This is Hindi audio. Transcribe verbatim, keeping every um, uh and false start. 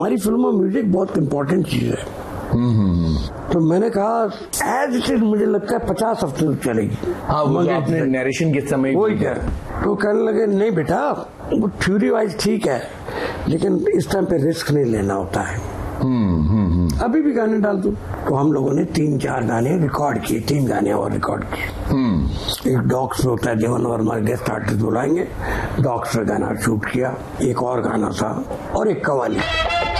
हमारी फिल्म में म्यूजिक बहुत इम्पोर्टेंट चीज है। तो मैंने कहा एज इट इज मुझे लगता है पचास हफ्ते तक चलेगी। हाँ, वो आपने नरेशन के समय वही क्या, तो कहने लगे नहीं बेटा वो थ्योरी वाइज ठीक है, लेकिन इस टाइम पे रिस्क नहीं लेना होता है। हम्म हम्म अभी भी गाने डाल दूं। तो हम लोगों ने तीन चार गाने रिकॉर्ड किए, तीन गाने और रिकॉर्ड किए। एक डॉग्स में होता है, देवन वर्मा गेस्ट आर्टिस्ट बुलाएंगे, डॉग्स में गाना शूट किया, एक और गाना था और एक कवाली।